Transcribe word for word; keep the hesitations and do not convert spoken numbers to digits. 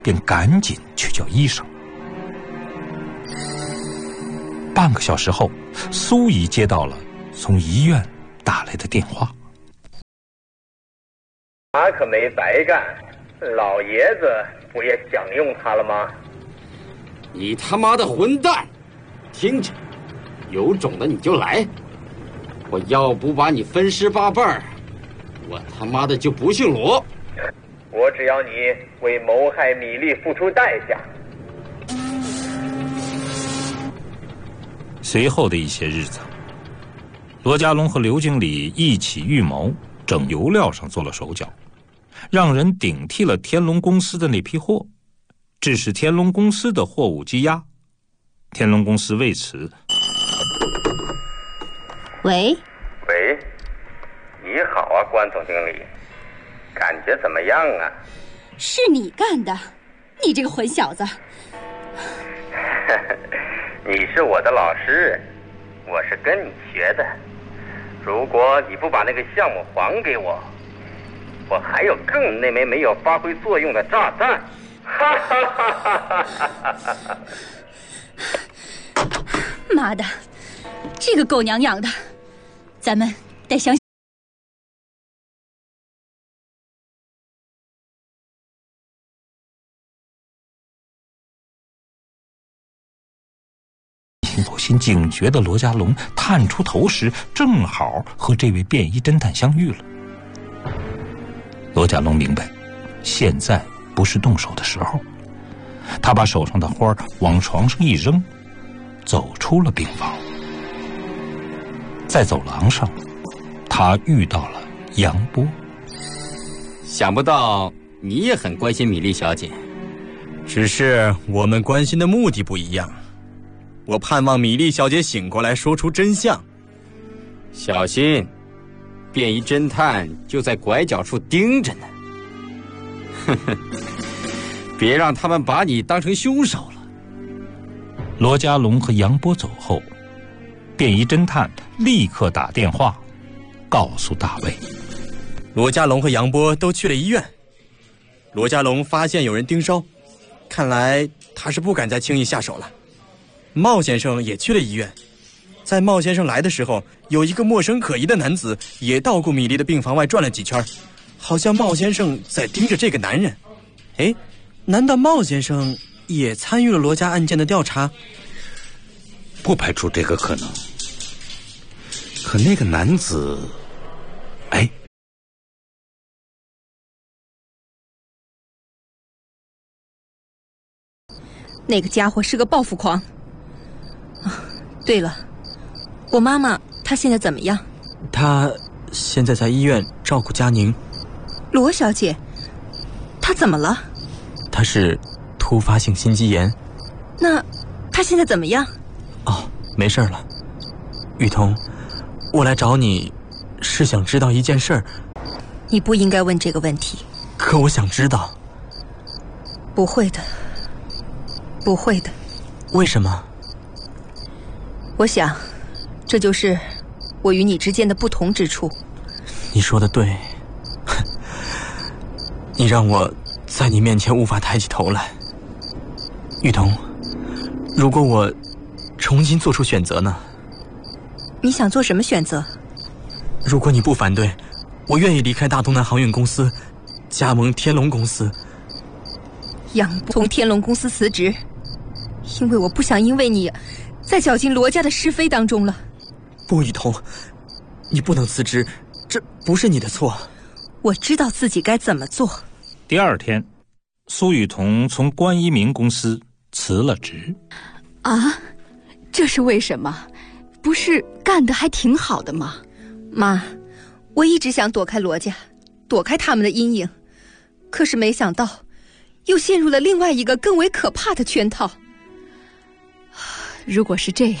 便赶紧去叫医生。半个小时后，苏姨接到了从医院打来的电话。 他可没白干，老爷子不也享用他了吗？ 你他妈的混蛋！听着，有种的你就来，我要不把你分尸八瓣，我他妈的就不姓罗。 我只要你为谋害米粒付出代价。 随后的一些日子，罗家龙和刘经理一起预谋整油料上做了手脚，让人顶替了天龙公司的那批货，致使天龙公司的货物积压。天龙公司为此。 喂喂，你好啊，关总经理，感觉怎么样啊？ 是你干的，你这个混小子。 你是我的老师，我是跟你学的。如果你不把那个项目还给我，我还有更那枚没有发挥作用的炸弹。哈哈哈哈哈哈！ 妈的，这个狗娘养的，咱们得想。 有心警觉的罗家龙探出头时，正好和这位便衣侦探相遇了。罗家龙明白，现在不是动手的时候，他把手上的花往床上一扔，走出了病房。在走廊上，他遇到了杨波。 想不到你也很关心米粒小姐， 只是我们关心的目的不一样。我盼望米粒小姐醒过来，说出真相。 小心，便衣侦探就在拐角处盯着呢。呵呵，别让他们把你当成凶手了。 罗家龙和杨波走后，便衣侦探立刻打电话告诉大卫， 罗家龙和杨波都去了医院。罗家龙发现有人盯梢，看来他是不敢再轻易下手了。茂先生也去了医院，在茂先生来的时候，有一个陌生可疑的男子也到过米粒的病房外转了几圈，好像茂先生在盯着这个男人。哎，难道茂先生也参与了罗家案件的调查？ 不排除这个可能。可那个男子，哎， 那个家伙是个报复狂。啊，对了，我妈妈她现在怎么样？ 她现在在医院照顾佳宁。 罗小姐，她怎么了？ 她是突发性心肌炎。 那她现在怎么样？ 哦，没事了。雨桐，我来找你是想知道一件事儿。 你不应该问这个问题。 可我想知道。 不会的，不会的。 为什么？ 我想，这就是我与你之间的不同之处。 你说的对，你让我在你面前无法抬起头来。雨桐，如果我重新做出选择呢？ 你想做什么选择？ 如果你不反对，我愿意离开大东南航运公司，加盟天龙公司。 杨波从天龙公司辞职，因为我不想因为你再搅进罗家的是非当中了。 不，雨桐，你不能辞职，这不是你的错。 我知道自己该怎么做。 第二天，苏雨桐从关一鸣公司辞了职。 啊，这是为什么？不是干得还挺好的吗？ 妈，我一直想躲开罗家，躲开他们的阴影，可是没想到又陷入了另外一个更为可怕的圈套。 如果是这样，